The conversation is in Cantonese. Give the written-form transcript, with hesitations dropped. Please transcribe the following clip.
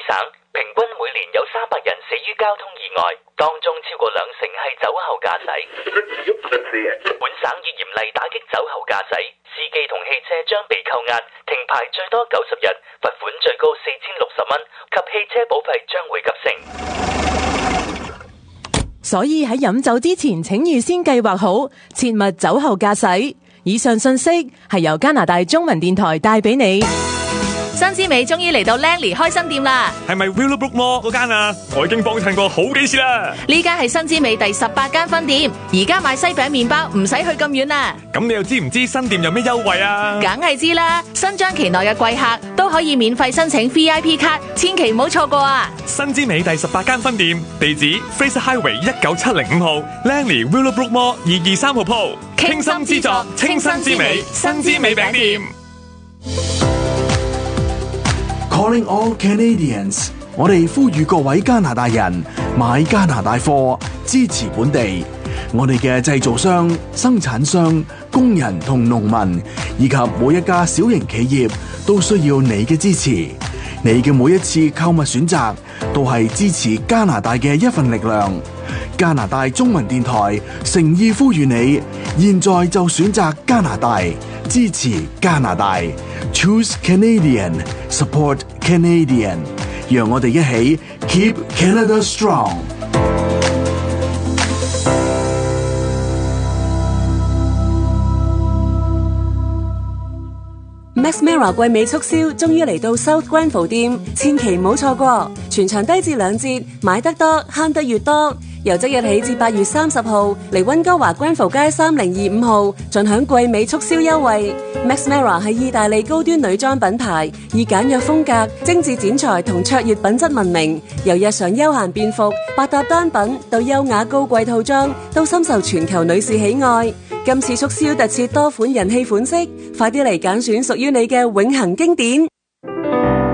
省平均每年有300人死於交通意外，當中超過20%係酒後駕駛。本省已嚴厲打擊酒後駕駛，司機同汽車將被扣押、停牌最多90日，罰款最高4060蚊，及汽車保費將會急升。 所以喺飲酒之前請預先計劃好，切勿酒後駕駛。以上信息係由加拿大中文電台帶俾你。 新之美終於嚟到 Langley 開新店啦， 係咪 Willowbrook Mall 嗰間啊？我已經幫襯過好幾次啦。 呢間係新之美第18間分店，而家買西餅麵包唔使去咁遠啦。 咁你又知唔知新店有咩優惠啊？ 梗係知啦，新章期內嘅貴客都可以免費申請 VIP 卡，千祈唔好錯過啊！ 新之美第18間分店，地址 Fraser Highway 19705號 Langley Willowbrook Mall 223號鋪，傾心之作，清新之美，新之美餅店。 Calling all Canadians， 我哋呼籲各位加拿大人買加拿大貨，支持本地。我哋嘅製造商、生產商、工人同農民，以及每一家小型企業都需要你嘅支持。你嘅每一次購物選擇，都係支持加拿大嘅一份力量。加拿大中文電台誠意呼籲你，現在就選擇加拿大，支持加拿大。Choose Canadian, support Canadian， 讓我哋一起 Keep Canada Strong。 Max Mara 季尾促銷終於嚟到 South Grenville 店，千祈唔好錯過，全場低至2折，買得多慳得越多。由即日起至8月30號，嚟溫哥華 Grenville 街3025號盡享季尾促銷優惠。Max Mara 係意大利高端女裝品牌，以簡約風格、精緻剪裁同卓越品質聞名。由日常休閒便服、百搭單品到優雅高貴套裝，都深受全球女士喜愛。今次促銷特設多款人氣款式，快啲嚟揀選屬於你嘅永恆經典。